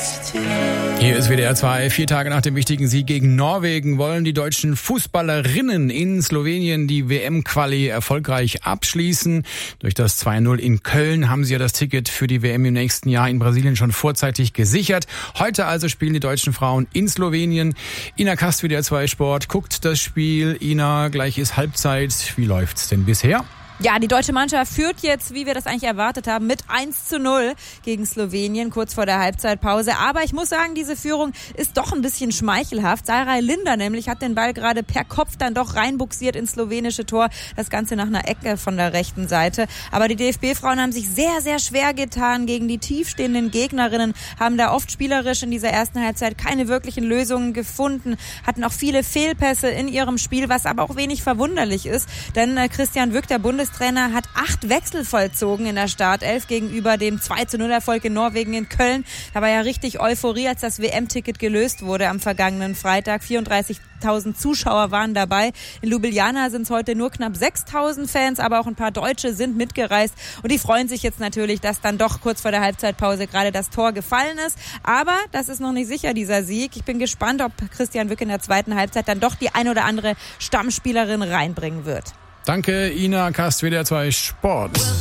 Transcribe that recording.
Hier ist WDR 2. 4 Tage nach dem wichtigen Sieg gegen Norwegen wollen die deutschen Fußballerinnen in Slowenien die WM-Quali erfolgreich abschließen. Durch das 2-0 in Köln haben sie ja das Ticket für die WM im nächsten Jahr in Brasilien schon vorzeitig gesichert. Heute also spielen die deutschen Frauen in Slowenien. Ina Kast, WDR 2 Sport, guckt das Spiel. Ina, gleich ist Halbzeit. Wie läuft's denn bisher? Ja, die deutsche Mannschaft führt jetzt, wie wir das eigentlich erwartet haben, mit 1-0 gegen Slowenien, kurz vor der Halbzeitpause. Aber ich muss sagen, diese Führung ist doch ein bisschen schmeichelhaft. Sarah Linder nämlich hat den Ball gerade per Kopf dann doch reinbuxiert ins slowenische Tor. Das Ganze nach einer Ecke von der rechten Seite. Aber die DFB-Frauen haben sich sehr, sehr schwer getan gegen die tiefstehenden Gegnerinnen, haben da oft spielerisch in dieser ersten Halbzeit keine wirklichen Lösungen gefunden, hatten auch viele Fehlpässe in ihrem Spiel, was aber auch wenig verwunderlich ist. Denn Christian Wück, der Bundestrainer, hat 8 Wechsel vollzogen in der Startelf gegenüber dem 2-0-Erfolg in Norwegen in Köln. Da war ja richtig Euphorie, als das WM-Ticket gelöst wurde am vergangenen Freitag. 34.000 Zuschauer waren dabei. In Ljubljana sind es heute nur knapp 6.000 Fans, aber auch ein paar Deutsche sind mitgereist. Und die freuen sich jetzt natürlich, dass dann doch kurz vor der Halbzeitpause gerade das Tor gefallen ist. Aber das ist noch nicht sicher, dieser Sieg. Ich bin gespannt, ob Christian Wück in der zweiten Halbzeit dann doch die ein oder andere Stammspielerin reinbringen wird. Danke, Ina Kast, WDR 2 Sport.